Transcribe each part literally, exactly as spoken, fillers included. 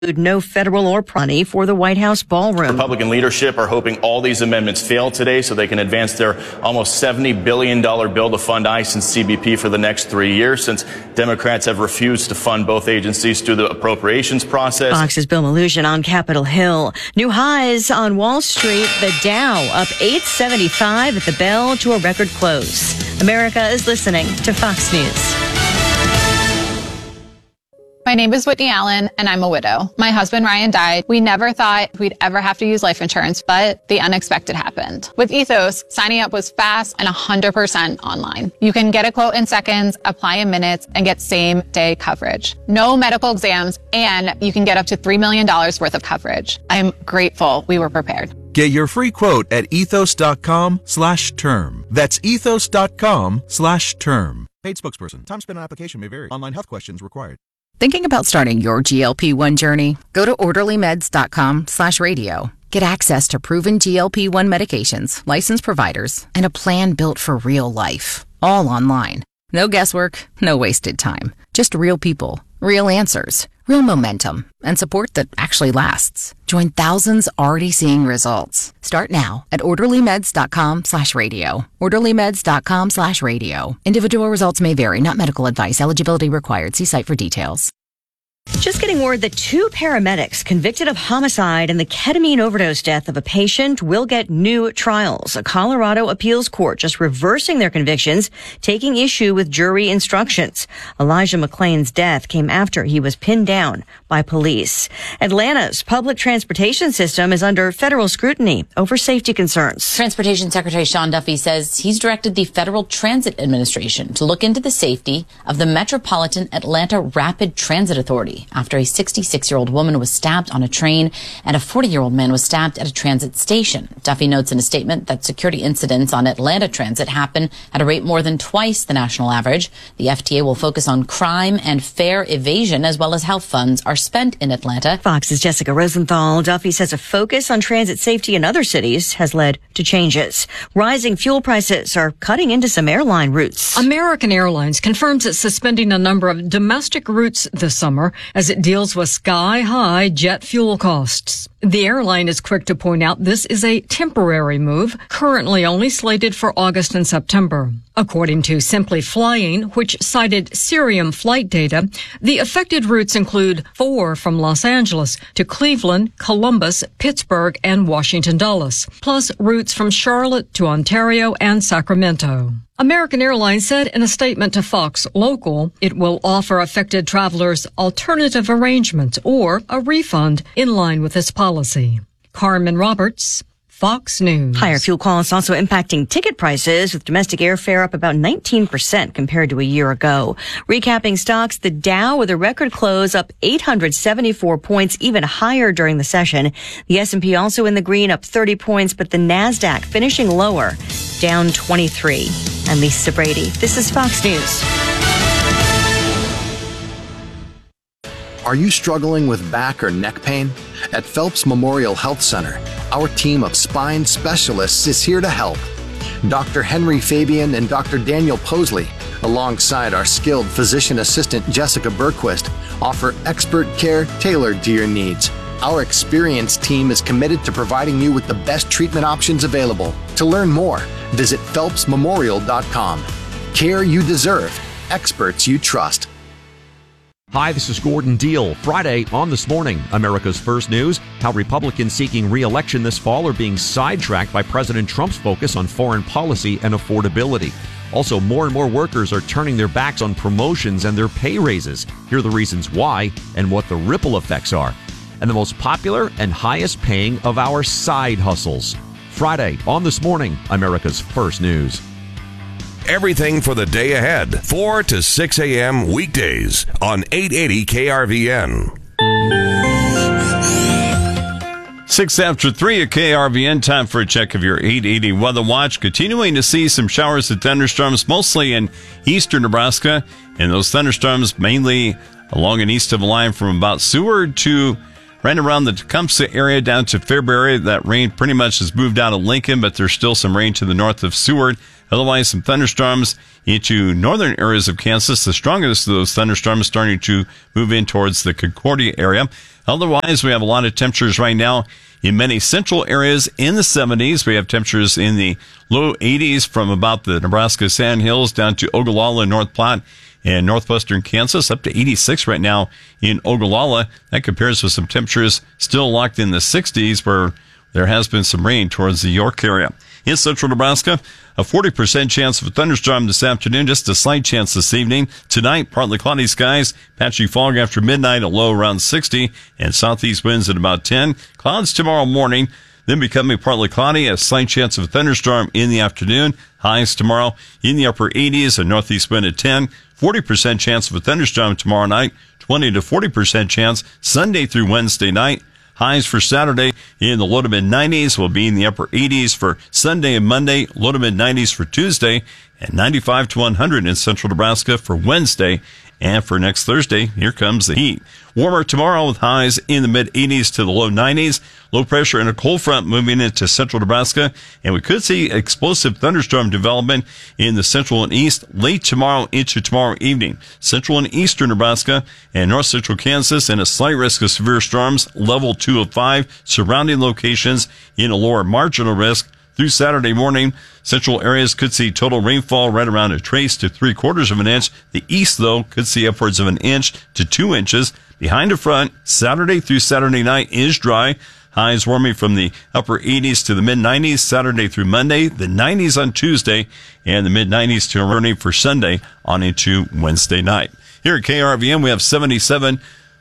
no federal or money for the White House ballroom. Republican leadership are hoping all these amendments fail today so they can advance their almost seventy billion dollars bill to fund ICE and C B P for the next three years, since Democrats have refused to fund both agencies through the appropriations process. Fox's Bill Malugin on Capitol Hill. New highs on Wall Street. The Dow up eight seventy-five at the bell to a record close. America is listening to Fox News. My name is Whitney Allen, and I'm a widow. My husband, Ryan, died. We never thought we'd ever have to use life insurance, but the unexpected happened. With Ethos, signing up was fast and one hundred percent online. You can get a quote in seconds, apply in minutes, and get same-day coverage. No medical exams, and you can get up to three million dollars worth of coverage. I'm grateful we were prepared. Get your free quote at ethos.com slash term. That's ethos.com slash term. Paid spokesperson. Time spent on application may vary. Online health questions required. Thinking about starting your G L P one journey? Go to orderlymeds.com slash radio. Get access to proven G L P one medications, licensed providers, and a plan built for real life. All online. No guesswork, no wasted time. Just real people, real answers, real momentum, and support that actually lasts. Join thousands already seeing results. Start now at orderlymeds.com slash radio. orderlymeds.com slash radio. Individual results may vary, not medical advice. Eligibility required. See site for details. Just getting word that two paramedics convicted of homicide and the ketamine overdose death of a patient will get new trials. A Colorado appeals court just reversing their convictions, taking issue with jury instructions. Elijah McClain's death came after he was pinned down by police. Atlanta's public transportation system is under federal scrutiny over safety concerns. Transportation Secretary Sean Duffy says he's directed the Federal Transit Administration to look into the safety of the Metropolitan Atlanta Rapid Transit Authority after a sixty-six-year-old woman was stabbed on a train and a forty-year-old man was stabbed at a transit station. Duffy notes in a statement that security incidents on Atlanta Transit happen at a rate more than twice the national average. The F T A will focus on crime and fare evasion as well as how funds are spent in Atlanta. Fox's Jessica Rosenthal. Duffy says a focus on transit safety in other cities has led to changes. Rising fuel prices are cutting into some airline routes. American Airlines confirms it's suspending a number of domestic routes this summer as it deals with sky-high jet fuel costs. The airline is quick to point out this is a temporary move, currently only slated for August and September. According to Simply Flying, which cited Cirium flight data, the affected routes include four from Los Angeles to Cleveland, Columbus, Pittsburgh, and Washington Dulles, plus routes from Charlotte to Ontario and Sacramento. American Airlines said in a statement to Fox Local, it will offer affected travelers alternative arrangements or a refund in line with its policy. Carmen Roberts, Fox News. Higher fuel costs also impacting ticket prices, with domestic airfare up about nineteen percent compared to a year ago. Recapping stocks, the Dow with a record close up eight hundred seventy-four points, even higher during the session. The S and P also in the green, up thirty points, but the NASDAQ finishing lower, down twenty-three. I'm Lisa Brady. This is Fox News. Are you struggling with back or neck pain? At Phelps Memorial Health Center, our team of spine specialists is here to help. Doctor Henry Fabian and Doctor Daniel Posley, alongside our skilled physician assistant Jessica Berquist, offer expert care tailored to your needs. Our experienced team is committed to providing you with the best treatment options available. To learn more, visit phelps memorial dot com. Care you deserve, experts you trust. Hi, this is Gordon Deal. Friday on This Morning, America's First News, how Republicans seeking re-election this fall are being sidetracked by President Trump's focus on foreign policy and affordability. Also, more and more workers are turning their backs on promotions and their pay raises. Here are the reasons why and what the ripple effects are. And the most popular and highest paying of our side hustles. Friday on This Morning, America's First News. Everything for the day ahead, four to six a.m. weekdays on eight eighty K R V N. Six after three at K R V N, time for a check of your eight eighty weather watch. Continuing to see some showers and thunderstorms, mostly in eastern Nebraska. And those thunderstorms mainly along and east of the line from about Seward to right around the Tecumseh area down to Fairbury. That rain pretty much has moved out of Lincoln, but there's still some rain to the north of Seward. Otherwise, some thunderstorms into northern areas of Kansas. The strongest of those thunderstorms starting to move in towards the Concordia area. Otherwise, we have a lot of temperatures right now in many central areas in the seventies. We have temperatures in the low eighties from about the Nebraska Sand Hills down to Ogallala, North Platte, and northwestern Kansas, up to eighty-six right now in Ogallala. That compares with some temperatures still locked in the sixties where there has been some rain towards the York area. In central Nebraska, a forty percent chance of a thunderstorm this afternoon, just a slight chance this evening. Tonight, partly cloudy skies, patchy fog after midnight, a low around sixty, and southeast winds at about ten. Clouds tomorrow morning, then becoming partly cloudy, a slight chance of a thunderstorm in the afternoon. Highs tomorrow in the upper eighties, a northeast wind at ten. forty percent chance of a thunderstorm tomorrow night, twenty to forty percent chance Sunday through Wednesday night. Highs for Saturday in the low to mid nineties will be in the upper eighties for Sunday and Monday, low to mid nineties for Tuesday, and ninety-five to one hundred in central Nebraska for Wednesday. And for next Thursday, here comes the heat. Warmer tomorrow with highs in the mid-eighties to the low nineties. Low pressure and a cold front moving into central Nebraska. And we could see explosive thunderstorm development in the central and east late tomorrow into tomorrow evening. Central and eastern Nebraska and north central Kansas and a slight risk of severe storms, level two of five. Surrounding locations in a lower marginal risk. Through Saturday morning, central areas could see total rainfall right around a trace to three quarters of an inch. The east, though, could see upwards of an inch to two inches. Behind a front, Saturday through Saturday night is dry. Highs warming from the upper eighties to the mid nineties Saturday through Monday, the nineties on Tuesday, and the mid nineties to running for Sunday on into Wednesday night. Here at K R V N, we have seventy-seven.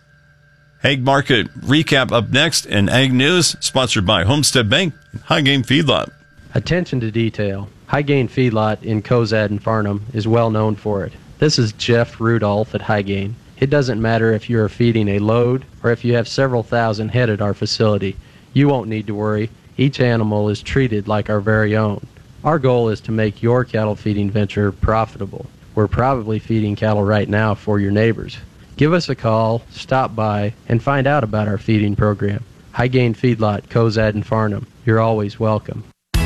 Ag Market Recap up next, and Ag News, sponsored by Homestead Bank and High Gain Feedlot. Attention to detail. High Gain Feedlot in Cozad and Farnham is well known for it. This is Jeff Rudolph at High Gain. It doesn't matter if you are feeding a load or if you have several thousand head at our facility. You won't need to worry. Each animal is treated like our very own. Our goal is to make your cattle feeding venture profitable. We're probably feeding cattle right now for your neighbors. Give us a call, stop by, and find out about our feeding program. High Gain Feedlot, Cozad and Farnham. You're always welcome.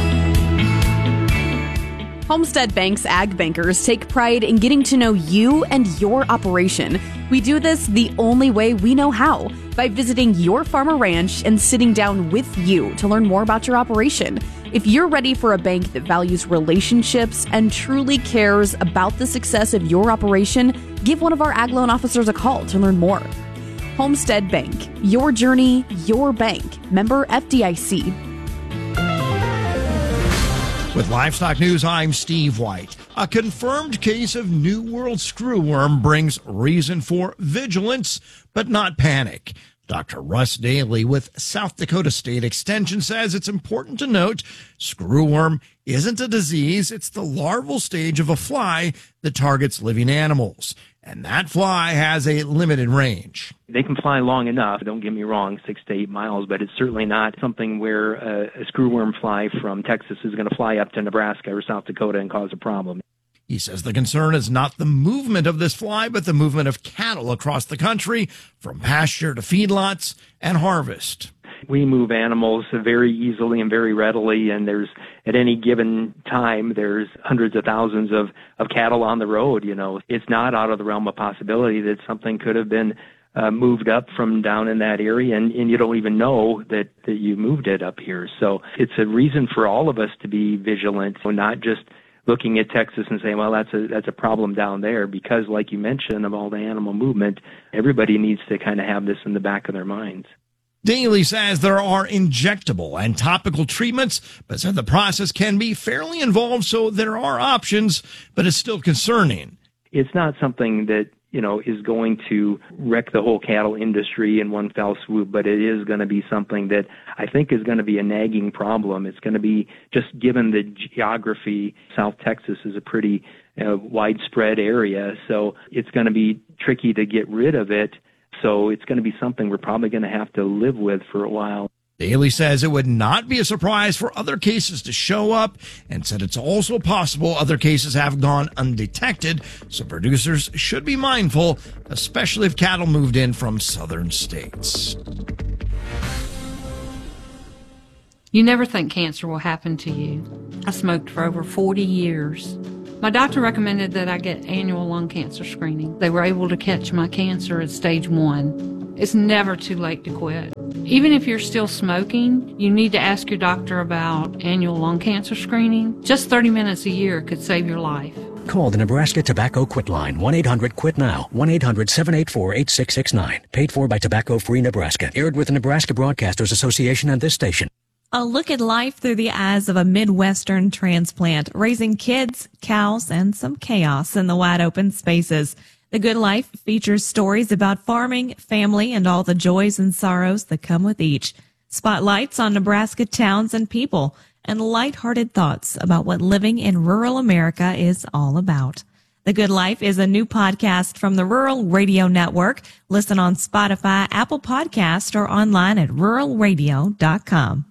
Homestead Bank's Ag Bankers take pride in getting to know you and your operation. We do this the only way we know how, by visiting your farm or ranch and sitting down with you to learn more about your operation. If you're ready for a bank that values relationships and truly cares about the success of your operation, give one of our Ag Loan officers a call to learn more. Homestead Bank, your journey, your bank. Member F D I C. With Livestock News, I'm Steve White. A confirmed case of New World screwworm brings reason for vigilance, but not panic. Doctor Russ Daly with South Dakota State Extension says it's important to note screwworm isn't a disease. It's the larval stage of a fly that targets living animals. And that fly has a limited range. They can fly long enough, don't get me wrong, six to eight miles, but it's certainly not something where a, a screwworm fly from Texas is going to fly up to Nebraska or South Dakota and cause a problem. He says the concern is not the movement of this fly, but the movement of cattle across the country from pasture to feedlots and harvest. We move animals very easily and very readily, and there's, at any given time, there's hundreds of thousands of, of cattle on the road, you know. It's not out of the realm of possibility that something could have been uh, moved up from down in that area, and, and you don't even know that, that you moved it up here. So it's a reason for all of us to be vigilant, so not just looking at Texas and saying, well, that's a that's a problem down there, because like you mentioned, of all the animal movement, everybody needs to kind of have this in the back of their minds. Daly says there are injectable and topical treatments, but said the process can be fairly involved, so there are options, but it's still concerning. It's not something that, you know, is going to wreck the whole cattle industry in one fell swoop, but it is going to be something that I think is going to be a nagging problem. It's going to be, just given the geography, South Texas is a pretty uh, widespread area, so it's going to be tricky to get rid of it. So it's going to be something we're probably going to have to live with for a while. Daly says it would not be a surprise for other cases to show up, and said it's also possible other cases have gone undetected, so producers should be mindful, especially if cattle moved in from southern states. You never think cancer will happen to you. I smoked for over forty years. My doctor recommended that I get annual lung cancer screening. They were able to catch my cancer at stage one. It's never too late to quit. Even if you're still smoking, you need to ask your doctor about annual lung cancer screening. Just thirty minutes a year could save your life. Call the Nebraska Tobacco Quit Line, one eight hundred quit now, one eight hundred seven eight four eight six six nine. Paid for by Tobacco Free Nebraska. Aired with the Nebraska Broadcasters Association and this station. A look at life through the eyes of a Midwestern transplant, raising kids, cows, and some chaos in the wide open spaces. The Good Life features stories about farming, family, and all the joys and sorrows that come with each. Spotlights on Nebraska towns and people, and lighthearted thoughts about what living in rural America is all about. The Good Life is a new podcast from the Rural Radio Network. Listen on Spotify, Apple Podcast, or online at rural radio dot com.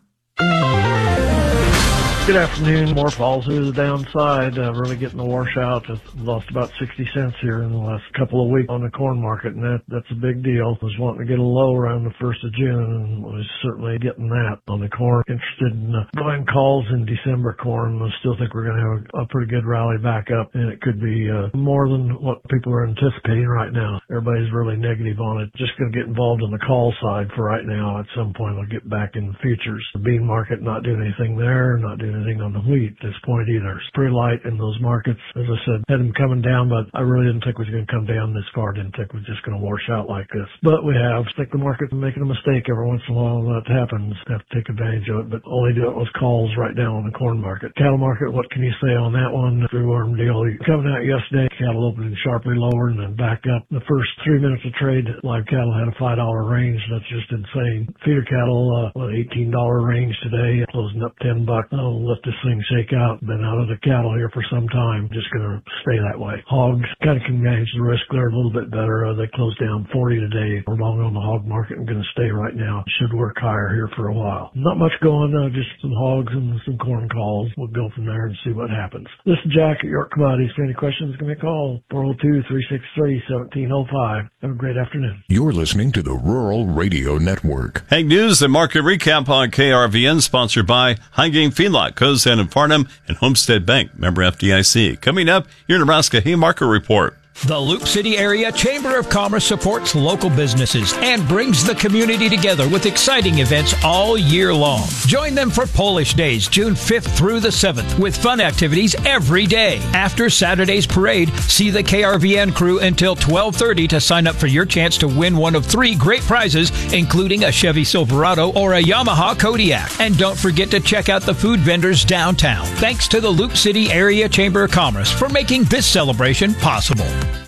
Good afternoon. More falls to the downside. Uh, really getting the washout. I've lost about sixty cents here in the last couple of weeks on the corn market, and that, that's a big deal. I was wanting to get a low around the first of June, and was certainly getting that on the corn. Interested in uh, buying calls in December corn. I still think we're going to have a, a pretty good rally back up, and it could be uh, more than what people are anticipating right now. Everybody's really negative on it. Just going to get involved on the call side for right now. At some point, I'll get back in the futures. The bean market, not doing anything there, not doing anything on the wheat at this point either. It's pretty light in those markets. As I said, had them coming down, but I really didn't think it was going to come down this far. Didn't think it was just going to wash out like this. But we have. I think the market's making a mistake every once in a while. That happens. Have to take advantage of it, but only do it with calls right now on the corn market. Cattle market, what can you say on that one? Through arm deal. Coming out yesterday, cattle opening sharply lower and then back up. The first three minutes of trade, live cattle had a five dollar range. That's just insane. Feeder cattle, uh, what, eighteen dollar range today, closing up ten bucks. I'll let this thing shake out. Been out of the cattle here for some time. Just going to stay that way. Hogs kind of can manage the risk there a little bit better. Uh, they closed down forty today. We're long on the hog market and going to stay right now. Should work higher here for a while. Not much going, uh, just some hogs and some corn calls. We'll go from there and see what happens. This is Jack at York Commodities. For any questions, give me a call. four oh two, three six three, one seven oh five. Have a great afternoon. You're listening to the Rural Radio Network. Ag News and Market Recap on K R V N, sponsored by High-Gain Feedlot, Cozad and Farnham, and Homestead Bank, member F D I C. Coming up, your Nebraska Hay Market Report. The Loop City Area Chamber of Commerce supports local businesses and brings the community together with exciting events all year long. Join them for Polish Days, June fifth through the seventh, with fun activities every day. After Saturday's parade, see the K R V N crew until twelve thirty to sign up for your chance to win one of three great prizes, including a Chevy Silverado or a Yamaha Kodiak. And don't forget to check out the food vendors downtown. Thanks to the Loop City Area Chamber of Commerce for making this celebration possible.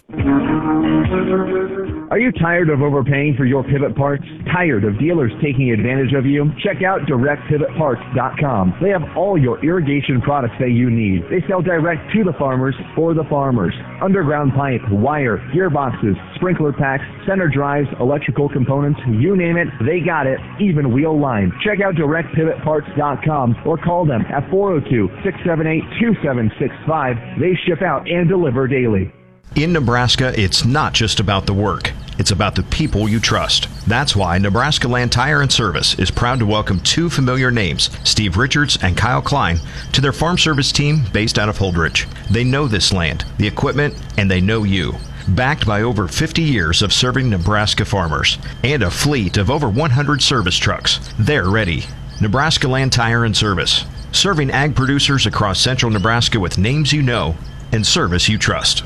Are you tired of overpaying for your pivot parts? Tired of dealers taking advantage of you? Check out direct pivot parts dot com. They have all your irrigation products that you need. They sell direct to the farmers for the farmers. Underground pipe, wire, gearboxes, sprinkler packs, center drives, electrical components, you name it, they got it, even wheel line. Check out direct pivot parts dot com or call them at four oh two, six seven eight, two seven six five. They ship out and deliver daily. In Nebraska, it's not just about the work. It's about the people you trust. That's why Nebraska Land Tire and Service is proud to welcome two familiar names, Steve Richards and Kyle Klein, to their farm service team based out of Holdrege. They know this land, the equipment, and they know you. Backed by over fifty years of serving Nebraska farmers and a fleet of over one hundred service trucks, they're ready. Nebraska Land Tire and Service, serving ag producers across central Nebraska with names you know and service you trust.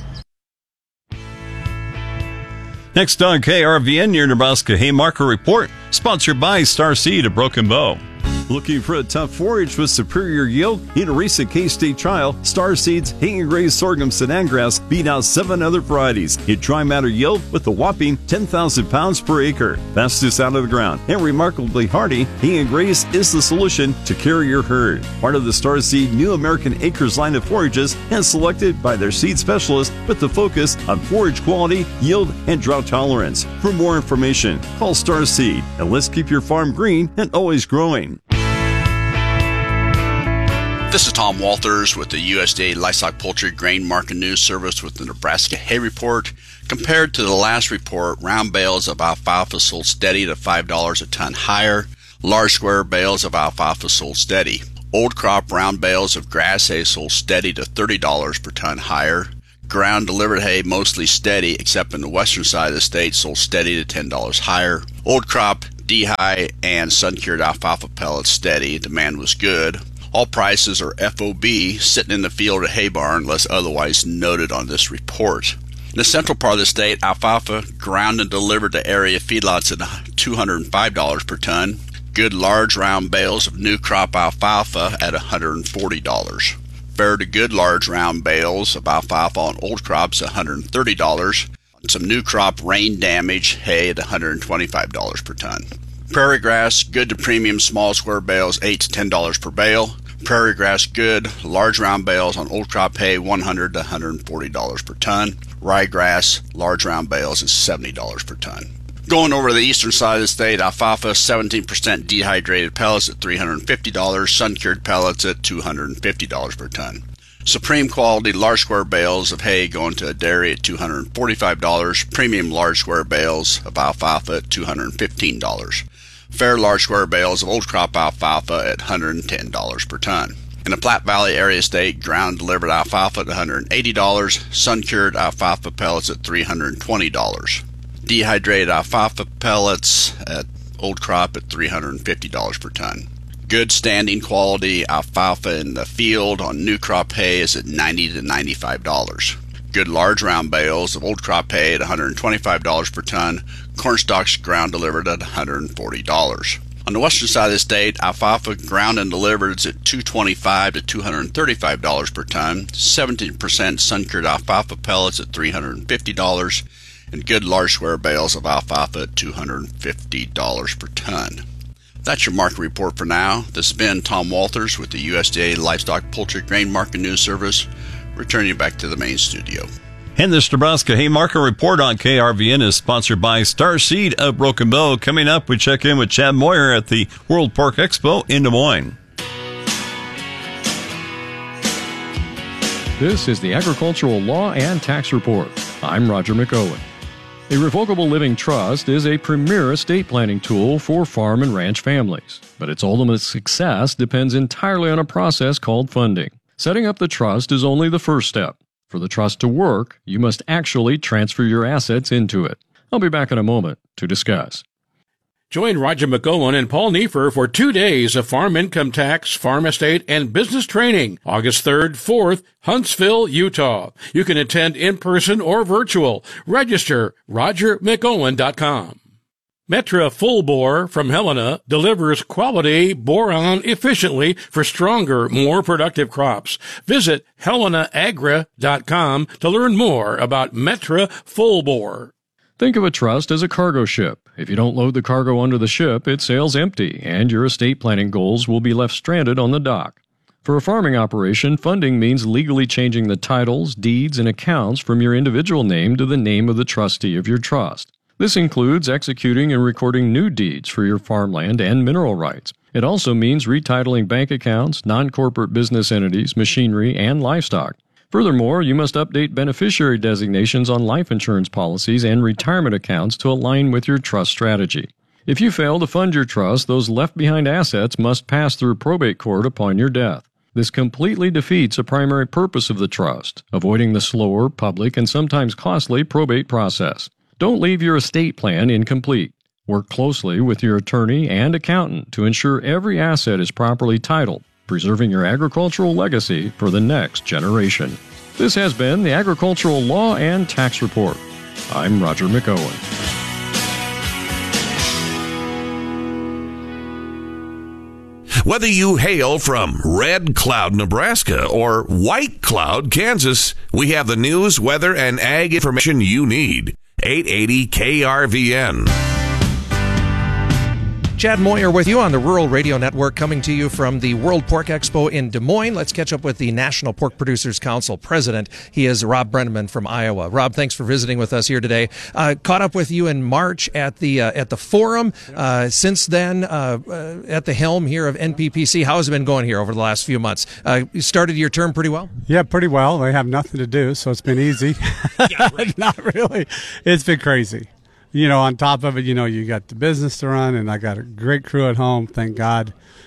Next on K R V N, your Nebraska Hay Market Report, sponsored by Star Seed of Broken Bow. Looking for a tough forage with superior yield? In a recent K-State trial, Star Seed's Hay and Graze Sorghum Sedan Grass beat out seven other varieties in dry matter yield with a whopping ten thousand pounds per acre. Fastest out of the ground and remarkably hardy, Hay and Graze is the solution to carry your herd. Part of the Star Seed New American Acres line of forages and selected by their seed specialist with the focus on forage quality, yield, and drought tolerance. For more information, call Star Seed and let's keep your farm green and always growing. This is Tom Walters with the U S D A Livestock Poultry Grain Market News Service with the Nebraska Hay Report. Compared to the last report, round bales of alfalfa sold steady to five dollars a ton higher. Large square bales of alfalfa sold steady. Old crop round bales of grass hay sold steady to thirty dollars per ton higher. Ground delivered hay mostly steady, except in the western side of the state, sold steady to ten dollars higher. Old crop, D-high, and sun-cured alfalfa pellets steady. Demand was good. All prices are F O B, sitting in the field at hay barn, unless otherwise noted on this report. In the central part of the state, alfalfa ground and delivered to area feedlots at two hundred five dollars per ton. Good large round bales of new crop alfalfa at one hundred forty dollars. Fair to good large round bales of alfalfa on old crops at one hundred thirty dollars. Some new crop rain damage hay at one hundred twenty-five dollars per ton. Prairie grass good to premium small square bales eight to ten dollars per bale. Prairie grass good large round bales on old crop hay one hundred to one hundred forty dollars per ton. Ryegrass large round bales is seventy dollars per ton. Going over to the eastern side of the state, alfalfa seventeen percent dehydrated pellets at three hundred fifty dollars, sun-cured pellets at two hundred fifty dollars per ton. Supreme quality large square bales of hay going to a dairy at two hundred forty-five dollars, premium large square bales of alfalfa at two hundred fifteen dollars. Fair large square bales of old crop alfalfa at one hundred ten dollars per ton. In the Platte Valley area state, ground delivered alfalfa at one hundred eighty dollars, sun-cured alfalfa pellets at three hundred twenty dollars. Dehydrated alfalfa pellets at old crop at three hundred fifty dollars per ton. Good standing quality alfalfa in the field on new crop hay is at ninety to ninety-five dollars. Good large round bales of old crop hay at one hundred twenty-five dollars per ton. Corn stalks ground delivered at one hundred forty dollars. On the western side of the state, alfalfa ground and delivered is at two hundred twenty-five dollars to two hundred thirty-five dollars per ton. seventeen percent sun-cured alfalfa pellets at three hundred fifty dollars. And good large square bales of alfalfa at two hundred fifty dollars per ton. That's your market report for now. This has been Tom Walters with the U S D A Livestock Poultry Grain Market News Service, returning you back to the main studio. And this Nebraska Hay Market Report on K R V N is sponsored by Star Seed of Broken Bow. Coming up, we check in with Chad Moyer at the World Pork Expo in Des Moines. This is the Agricultural Law and Tax Report. I'm Roger McOwen. A revocable living trust is a premier estate planning tool for farm and ranch families, but its ultimate success depends entirely on a process called funding. Setting up the trust is only the first step. For the trust to work, you must actually transfer your assets into it. I'll be back in a moment to discuss. Join Roger McOwen and Paul Neiffer for two days of farm income tax, farm estate, and business training, August third, fourth, Huntsville, Utah. You can attend in person or virtual. Register roger mcowen dot com. Metra Full Bore from Helena delivers quality boron efficiently for stronger, more productive crops. Visit helena agra dot com to learn more about Metra Full Bore. Think of a trust as a cargo ship. If you don't load the cargo onto the ship, it sails empty, and your estate planning goals will be left stranded on the dock. For a farming operation, funding means legally changing the titles, deeds, and accounts from your individual name to the name of the trustee of your trust. This includes executing and recording new deeds for your farmland and mineral rights. It also means retitling bank accounts, non-corporate business entities, machinery, and livestock. Furthermore, you must update beneficiary designations on life insurance policies and retirement accounts to align with your trust strategy. If you fail to fund your trust, those left-behind assets must pass through probate court upon your death. This completely defeats a primary purpose of the trust, avoiding the slower, public, and sometimes costly probate process. Don't leave your estate plan incomplete. Work closely with your attorney and accountant to ensure every asset is properly titled, preserving your agricultural legacy for the next generation. This has been the Agricultural Law and Tax Report. I'm Roger McOwen. Whether you hail from Red Cloud, Nebraska or White Cloud, Kansas, we have the news, weather, and ag information you need. eight eighty K R V N. Chad Moyer with you on the Rural Radio Network, coming to you from the World Pork Expo in Des Moines. Let's catch up with the National Pork Producers Council president. He is Rob Brenneman from Iowa. Rob, thanks for visiting with us here today. Uh, caught up with you in March at the uh, at the forum. Uh, since then, uh, uh, at the helm here of N P P C, how has it been going here over the last few months? Uh, you started your term pretty well? Yeah, pretty well. I have nothing to do, so it's been easy. Yeah, right. Not really. It's been crazy. You know, on top of it, you know, you got the business to run, and I got a great crew at home, thank God.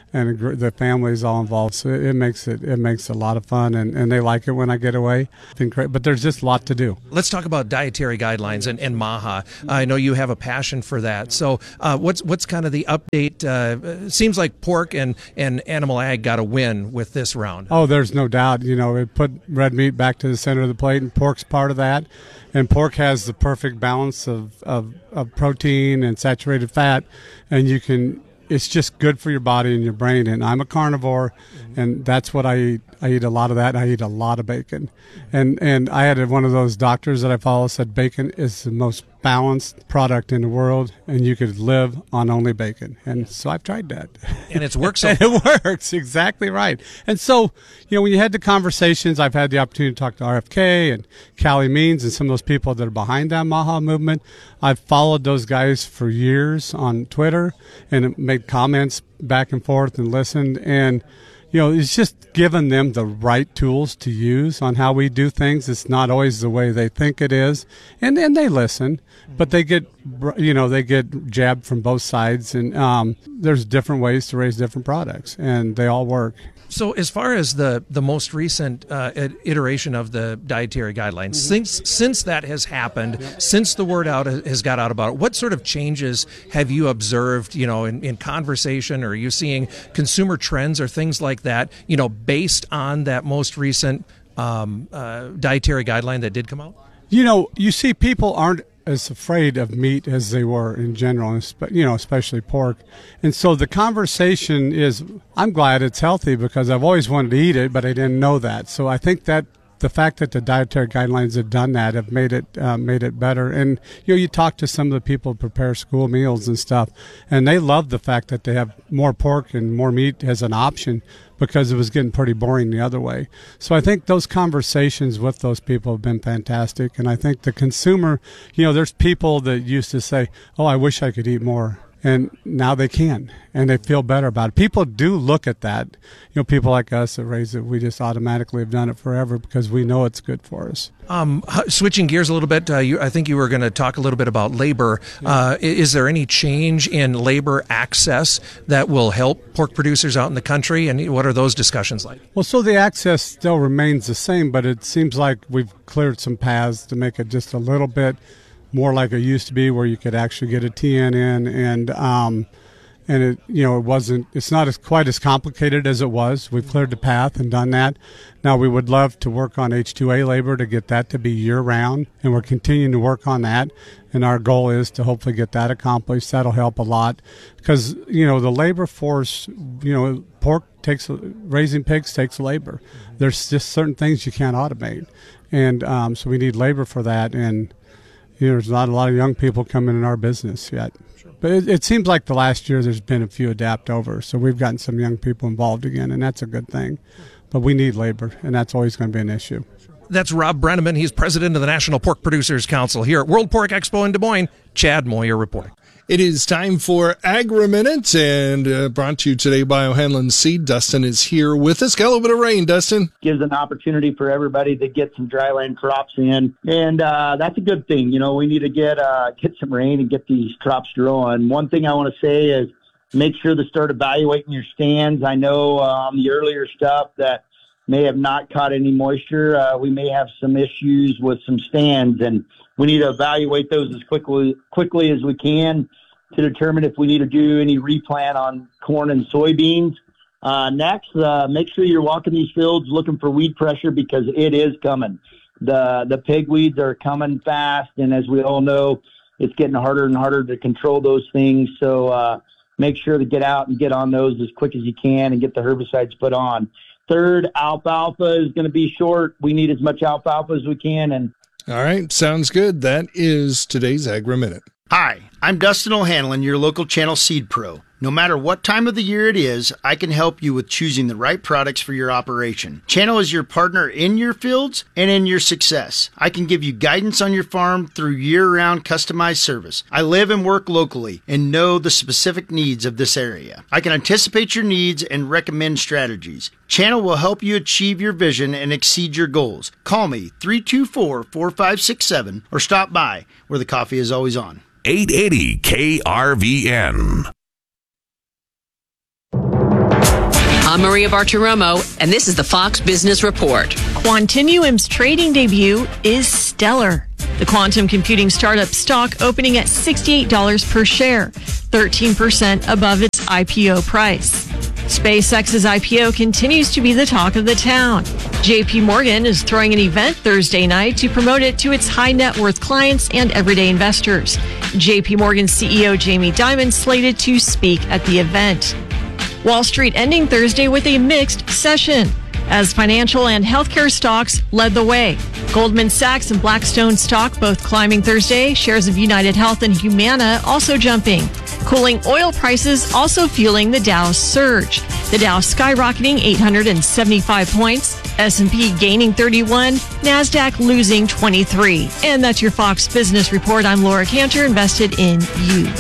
and the family's all involved. So it makes it it makes it a lot of fun, and, and they like it when I get away. It's been great, but there's just a lot to do. Let's talk about dietary guidelines and, and MAHA. I know you have a passion for that. So uh, what's what's kind of the update? Uh, it seems like pork and, and animal ag got a win with this round. Oh, there's no doubt. You know, it put red meat back to the center of the plate, and pork's part of that. And pork has the perfect balance of, of, of protein and saturated fat, and you can. It's just good for your body and your brain. And I'm a carnivore, and that's what I eat. I eat a lot of that. I eat a lot of bacon. And and I had one of those doctors that I follow said bacon is the most balanced product in the world, and you could live on only bacon. And so I've tried that. And it's worked so and it works, exactly right. And so, you know, when you had the conversations, I've had the opportunity to talk to R F K and Callie Means and some of those people that are behind that MAHA movement. I've followed those guys for years on Twitter and made comments back and forth and listened. And, you know, it's just giving them the right tools to use on how we do things. It's not always the way they think it is. And and they listen, but they get, you know, they get jabbed from both sides. And um, there's different ways to raise different products, and they all work. So as far as the, the most recent uh, iteration of the dietary guidelines, mm-hmm. since since that has happened, yep. since the word out has got out about it, what sort of changes have you observed, you know, in, in conversation, or are you seeing consumer trends or things like that, you know, based on that most recent um, uh, dietary guideline that did come out? You know, you see people aren't as afraid of meat as they were in general, you know, especially pork. And so the conversation is, I'm glad it's healthy because I've always wanted to eat it, but I didn't know that. So I think that the fact that the dietary guidelines have done that have made it uh, made it better. And you know, you talk to some of the people who prepare school meals and stuff, and they love the fact that they have more pork and more meat as an option, because it was getting pretty boring the other way. So I think those conversations with those people have been fantastic. And I think the consumer, you know, there's people that used to say, oh, I wish I could eat more. And now they can, and they feel better about it. People do look at that. You know, people like us that raise it, we just automatically have done it forever because we know it's good for us. Um, switching gears a little bit, uh, you, I think you were going to talk a little bit about labor. Uh, is there any change in labor access that will help pork producers out in the country, and what are those discussions like? Well, so the access still remains the same, but it seems like we've cleared some paths to make it just a little bit more like it used to be, where you could actually get a T N in, and um, and it, you know, it wasn't. It's not as quite as complicated as it was. We've cleared the path and done that. Now we would love to work on H two A labor to get that to be year round, and we're continuing to work on that. And our goal is to hopefully get that accomplished. That'll help a lot, because you know the labor force. You know, pork takes raising pigs takes labor. There's just certain things you can't automate, and um, so we need labor for that. And you know, there's not a lot of young people coming in our business yet. Sure. But it, it seems like the last year there's been a few adapt over. So we've gotten some young people involved again, and that's a good thing. But we need labor, and that's always going to be an issue. That's Rob Brenneman. He's president of the National Pork Producers Council here at World Pork Expo in Des Moines. Chad Moyer reporting. It is time for Agri-Minute, and uh, brought to you today by O'Hanlon Seed. Dustin is here with us. Got a little bit of rain, Dustin. Gives an opportunity for everybody to get some dryland crops in, and uh, that's a good thing. You know, we need to get uh, get some rain and get these crops growing. One thing I want to say is make sure to start evaluating your stands. I know on um, the earlier stuff that may have not caught any moisture. Uh, we may have some issues with some stands, and we need to evaluate those as quickly quickly as we can to determine if we need to do any replant on corn and soybeans. Uh, next, uh, make sure you're walking these fields looking for weed pressure, because it is coming. The the pig weeds are coming fast, and as we all know, it's getting harder and harder to control those things. So uh, make sure to get out and get on those as quick as you can and get the herbicides put on. Third, alfalfa is going to be short. We need as much alfalfa as we can. And all right, sounds good. That is today's Agri-Minute. Hi, I'm Dustin O'Hanlon, your local Channel Seed Pro. No matter what time of the year it is, I can help you with choosing the right products for your operation. Channel is your partner in your fields and in your success. I can give you guidance on your farm through year-round customized service. I live and work locally and know the specific needs of this area. I can anticipate your needs and recommend strategies. Channel will help you achieve your vision and exceed your goals. Call me three two four, four five six seven or stop by where the coffee is always on. eight eighty K R V N. I'm Maria Bartiromo, and this is the Fox Business Report. Quantinuum's trading debut is stellar. The quantum computing startup stock opening at sixty-eight dollars per share, thirteen percent above its I P O price. SpaceX's I P O continues to be the talk of the town. J P Morgan is throwing an event Thursday night to promote it to its high net worth clients and everyday investors. J P Morgan C E O Jamie Dimon slated to speak at the event. Wall Street ending Thursday with a mixed session, as financial and healthcare stocks led the way. Goldman Sachs and Blackstone stock both climbing Thursday, shares of United Health and Humana also jumping. Cooling oil prices also fueling the Dow's surge. The Dow skyrocketing eight hundred seventy-five points, S and P gaining thirty-one, NASDAQ losing twenty-three. And that's your Fox Business Report. I'm Laura Cantor, invested in you.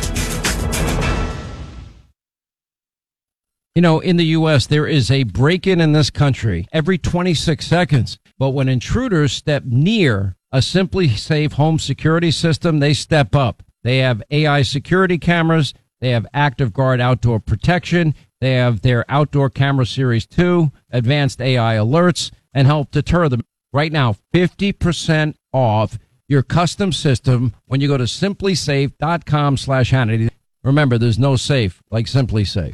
You know, in the U S, there is a break-in in this country every twenty-six seconds. But when intruders step near a Simply Safe home security system, they step up. They have A I security cameras. They have Active Guard outdoor protection. They have their Outdoor Camera Series two, advanced A I alerts, and help deter them. Right now, fifty percent off your custom system when you go to simply safe dot com slash Hannity. Remember, there's no safe like Simply Safe.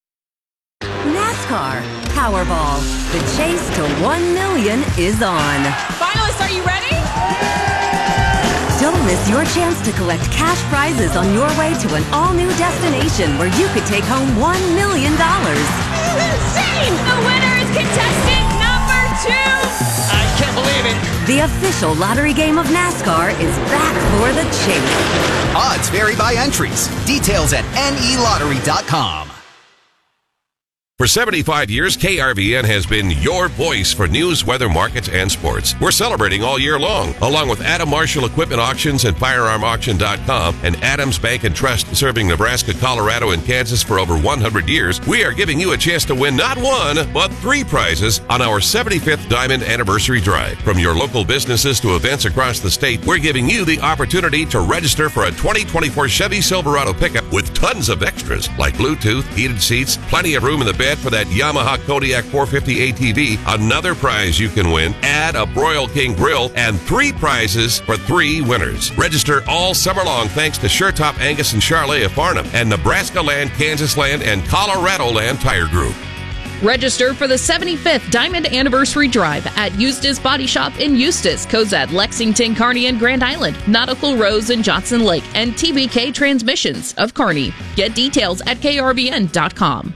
NASCAR Powerball. The chase to one million is on. Finalists, are you ready? Don't miss your chance to collect cash prizes on your way to an all-new destination where you could take home one million dollars. This is insane! The winner is contestant number two! I can't believe it. The official lottery game of NASCAR is back for the chase. Odds vary by entries. Details at N E lottery dot com. For seventy-five years, K R V N has been your voice for news, weather, markets, and sports. We're celebrating all year long, along with Adam Marshall Equipment Auctions and Firearm Auction dot com and Adams Bank and Trust, serving Nebraska, Colorado, and Kansas for over one hundred years. We are giving you a chance to win not one, but three prizes on our seventy-fifth Diamond Anniversary Drive. From your local businesses to events across the state, we're giving you the opportunity to register for a twenty twenty-four Chevy Silverado pickup with tons of extras like Bluetooth, heated seats, plenty of room in the bed for that Yamaha Kodiak four fifty A T V. Another prize you can win, add a Broil King grill, and three prizes for three winners. Register all summer long thanks to SureTop Angus and Charlet of Farnham and Nebraska Land, Kansas Land, and Colorado Land Tire Group. Register for the seventy-fifth Diamond Anniversary Drive at Eustis Body Shop in Eustis, Cozad, Lexington, Kearney, and Grand Island, Nautical Rose and Johnson Lake, and T B K Transmissions of Kearney. Get details at K R V N dot com.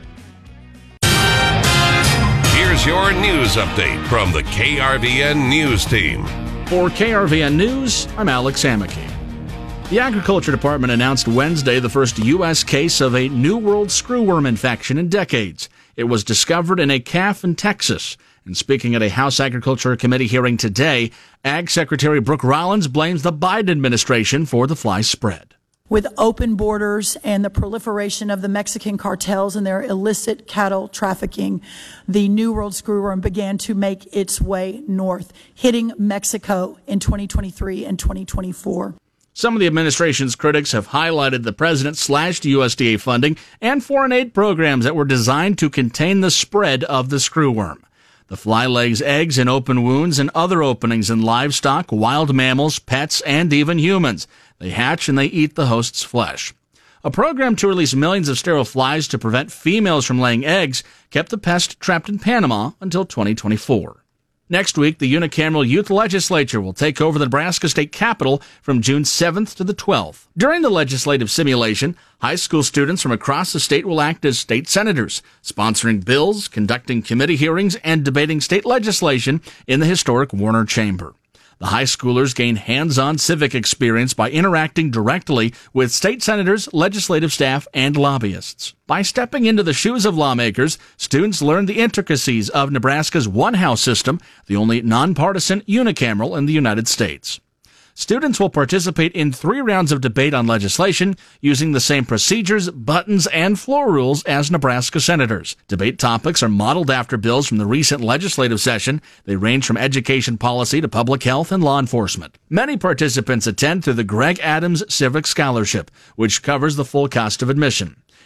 Here's your news update from the K R V N News Team. For K R V N News, I'm Alex Amicky. The Agriculture Department announced Wednesday the first U S case of a New World screwworm infection in decades. It was discovered in a calf in Texas. And speaking at a House Agriculture Committee hearing today, Ag Secretary Brooke Rollins blames the Biden administration for the fly spread. With open borders and the proliferation of the Mexican cartels and their illicit cattle trafficking, the New World screwworm began to make its way north, hitting Mexico in twenty twenty-three and twenty twenty-four. Some of the administration's critics have highlighted the president slashed U S D A funding and foreign aid programs that were designed to contain the spread of the screwworm. The fly lays eggs in open wounds and other openings in livestock, wild mammals, pets, and even humans. They hatch and they eat the host's flesh. A program to release millions of sterile flies to prevent females from laying eggs kept the pest trapped in Panama until twenty twenty-four. Next week, the unicameral youth legislature will take over the Nebraska state capitol from June seventh to the twelfth. During the legislative simulation, high school students from across the state will act as state senators, sponsoring bills, conducting committee hearings, and debating state legislation in the historic Warner Chamber. The high schoolers gain hands-on civic experience by interacting directly with state senators, legislative staff, and lobbyists. By stepping into the shoes of lawmakers, students learn the intricacies of Nebraska's one-house system, the only nonpartisan unicameral in the United States. Students will participate in three rounds of debate on legislation using the same procedures, buttons, and floor rules as Nebraska senators. Debate topics are modeled after bills from the recent legislative session. They range from education policy to public health and law enforcement. Many participants attend through the Greg Adams Civic Scholarship, which covers the full cost of admission.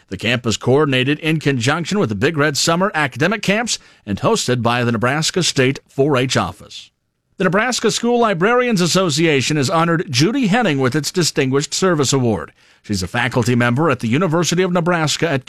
The camp is coordinated in conjunction with the Big Red Summer academic camps and hosted by the Nebraska State four H office. The Nebraska School Librarians Association has honored Judy Henning with its Distinguished Service Award. She's a faculty member at the University of Nebraska at